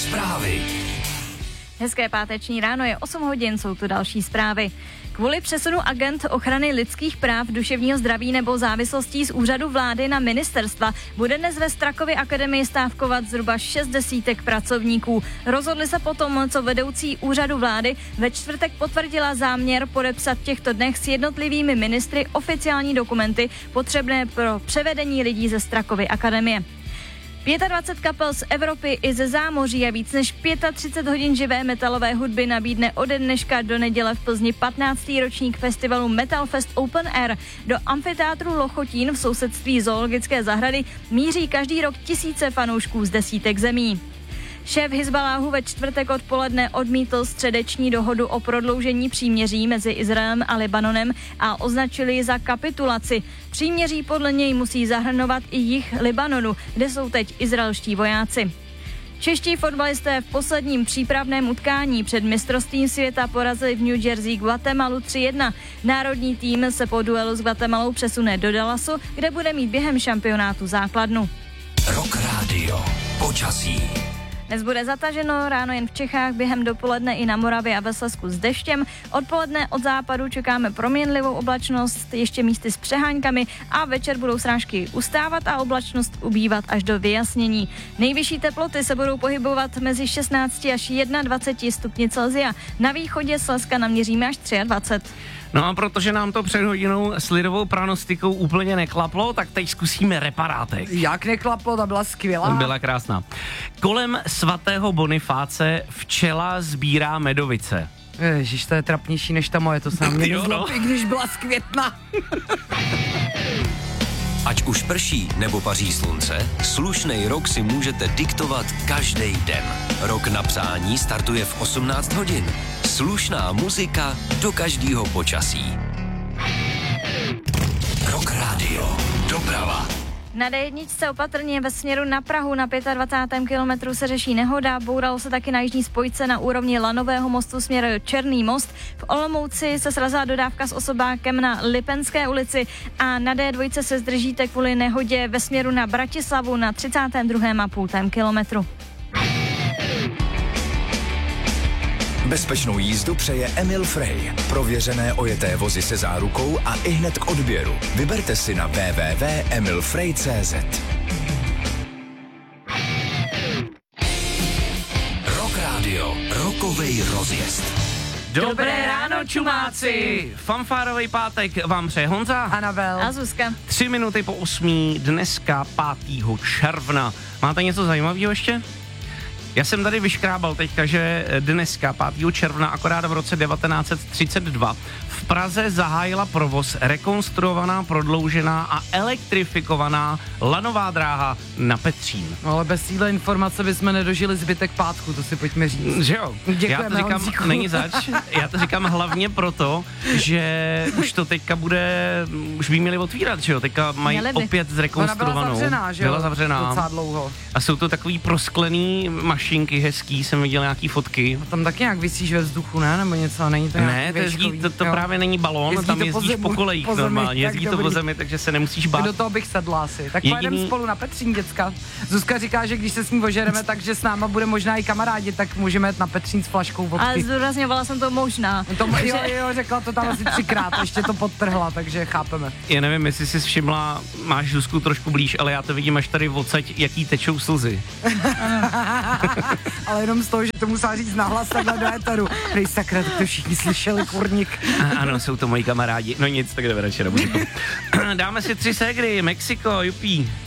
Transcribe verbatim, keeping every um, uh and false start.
Zprávy. Hezké páteční ráno, je osm hodin, jsou tu další zprávy. Kvůli přesunu agent ochrany lidských práv, duševního zdraví nebo závislostí z úřadu vlády na ministerstva bude dnes ve Strakově akademii stávkovat zhruba šest desítek pracovníků. Rozhodli se potom, co vedoucí úřadu vlády ve čtvrtek potvrdila záměr podepsat v těchto dnech s jednotlivými ministry oficiální dokumenty potřebné pro převedení lidí ze Strakovy akademie. dvacet pět kapel z Evropy i ze zámoří a víc než třicet pět hodin živé metalové hudby nabídne ode dneška do neděle v Plzni patnáctý ročník festivalu Metal Fest Open Air. Do amfiteátru Lochotín v sousedství zoologické zahrady míří každý rok tisíce fanoušků z desítek zemí. Šéf Hizbaláhu ve čtvrtek odpoledne odmítl středeční dohodu o prodloužení příměří mezi Izraelem a Libanonem a označili ji za kapitulaci. Příměří podle něj musí zahrnovat i jih Libanonu, kde jsou teď izraelští vojáci. Čeští fotbalisté v posledním přípravném utkání před mistrovstvím světa porazili v New Jersey Guatemalu tři jedna. Národní tým se po duelu s Guatemalou přesune do Dallasu, kde bude mít během šampionátu základnu. Rock Radio. Počasí. Dnes bude zataženo, ráno jen v Čechách, během dopoledne i na Moravě a ve Slezsku s deštěm. Odpoledne od západu čekáme proměnlivou oblačnost, ještě místy s přeháňkami a večer budou srážky ustávat a oblačnost ubývat až do vyjasnění. Nejvyšší teploty se budou pohybovat mezi šestnáct až dvacet jedna stupni Celsia. Na východě Slezska naměříme až dvacet tři. No a protože nám to před hodinou s lidovou pranostikou úplně neklaplo, tak teď zkusíme reparátek. Jak neklaplo, ta byla skvělá. Byla krásná. Kolem svatého Bonifáce včela sbírá medovice. Ježiš, to je trapnější než ta moje, to se na mě nezlobí, no. Když byla z května. Ať už prší nebo paří slunce, slušnej rok si můžete diktovat každý den. Rok na přání startuje v osmnáct hodin. Slušná muzika do každého počasí. Rock Radio. Doprava. Na dé jedna opatrně ve směru na Prahu na dvacátém pátém kilometru se řeší nehoda, bouralo se taky na jižní spojce na úrovni Lanového mostu směr Černý most. V Olomouci se srazila dodávka s osobákem na Lipenské ulici a na dé dva se zdržíte kvůli nehodě ve směru na Bratislavu na třicátém druhém a půl kilometru. Bezpečnou jízdu přeje Emil Frey. Prověřené ojeté vozy se zárukou a ihned k odběru. Vyberte si na w w w tečka emil frey tečka c z. Rock Radio. Rokovej rozjezd. Dobré ráno, čumáci! Fanfárový pátek vám přeje Honza, Anabel a Zuzka. Tři minuty po osmí, dneska pátého června. Máte něco zajímavého ještě? Já jsem tady vyškrábal teďka, že dneska pátého června, akorát v roce devatenáct set třicet dva, v Praze zahájila provoz rekonstruovaná, prodloužená a elektrifikovaná lanová dráha na Petřín. No, ale bez téhle informace bychom nedožili zbytek pátku, to si pojďme říct. Že jo? Děkujeme, já to říkám, Honzíku. není zač, já to říkám hlavně proto, že už to teďka bude, už by měli otvírat, že jo? Teďka mají Měli by. opět zrekonstruovanou. Ona byla zavřená, že jo? Byla zavřená. Docela dlouho. A jsou to takový prosklený mašinky hezký, jsem viděl nějaký fotky. A tam taky nějak visíš ve vzduchu, ne? Nebo něco, není to Ne, to, jezdí, to, to právě není balón, Jezdí tam to jezdíš po po, po kolejích po zemi, normálně, tak jezdí to dobrý. po zemi, takže se nemusíš bát. Do toho bych sedla asi. Tak Jediný- pojedeme spolu na Petřín, děcka. Zuzka říká, že když se s ním ožereme, takže s náma bude možná i kamarádi, tak můžeme jet na Petřín s flaškou Ale vodky. zdůrazňovala jsem to možná. To, jo, jo, řekla to tam asi třikrát, ještě to podtrhla, takže chápeme. Já nevím, jestli jsi všimla, máš Zuzku trošku blíž, ale já to vidím až tady odsaď, jaký tečou slzy. Ale jenom z toho, že to musela říct nahlas takhle do éteru. Prej sakra, tak to všichni slyšeli, kurník. A, ano, jsou to moji kamarádi. No nic, tak jdeme radši na muziku. Dáme si tři ségry, Mexiko, jupí.